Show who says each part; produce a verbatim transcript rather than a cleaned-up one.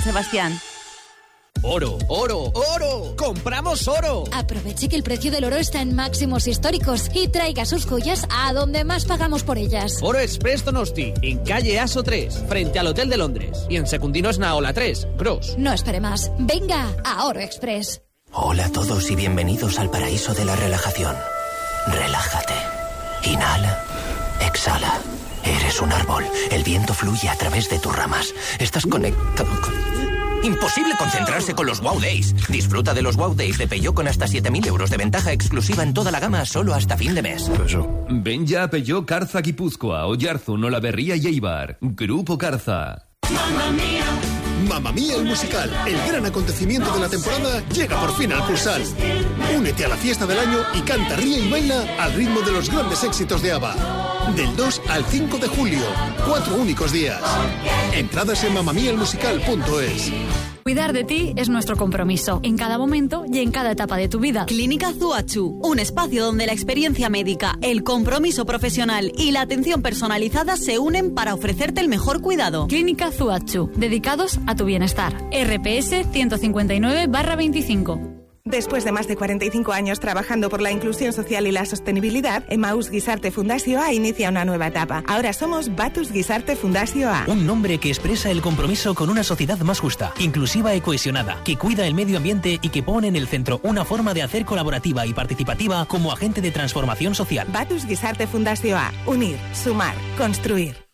Speaker 1: Sebastián.
Speaker 2: ¡Oro, oro, oro! ¡Compramos oro!
Speaker 3: Aproveche que el precio del oro está en máximos históricos y traiga sus joyas a donde más pagamos por ellas.
Speaker 2: Oro Express Donosti, en calle Aso tres, frente al Hotel de Londres. Y en Secundinos Naola tres, Gros.
Speaker 3: No espere más. Venga a Oro Express.
Speaker 4: Hola a todos y bienvenidos al paraíso de la relajación. Relájate. Inhala. Exhala. Eres un árbol. El viento fluye a través de tus ramas. Estás conectado con... Imposible concentrarse con los Wow Days. Disfruta de los Wow Days de Peugeot con hasta siete mil euros de ventaja exclusiva en toda la gama solo hasta fin de mes.
Speaker 5: Ven ya a Peugeot Carza Guipúzcoa, Oyarzun, Olaberría y Eibar. Grupo Carza.
Speaker 6: Mamma Mía. Mamma Mía el musical, el gran acontecimiento de la temporada, llega por fin al Cursal. Únete a la fiesta del año y canta, ríe y baila al ritmo de los grandes éxitos de ABBA. Del dos al cinco de julio, cuatro únicos días. Entradas en mamma mia el musical punto es.
Speaker 7: Cuidar de ti es nuestro compromiso, en cada momento y en cada etapa de tu vida.
Speaker 1: Clínica Zuachu, un espacio donde la experiencia médica, el compromiso profesional y la atención personalizada se unen para ofrecerte el mejor cuidado.
Speaker 7: Clínica Zuachu, dedicados a tu bienestar. R P S ciento cincuenta y nueve barra veinticinco.
Speaker 8: Después de más de cuarenta y cinco años trabajando por la inclusión social y la sostenibilidad, Emaús Guisarte Fundació A inicia una nueva etapa. Ahora somos Batus Guisarte Fundació A.
Speaker 9: Un nombre que expresa el compromiso con una sociedad más justa, inclusiva y cohesionada, que cuida el medio ambiente y que pone en el centro una forma de hacer colaborativa y participativa como agente de transformación social.
Speaker 8: Batus Guisarte Fundació A. Unir, sumar, construir.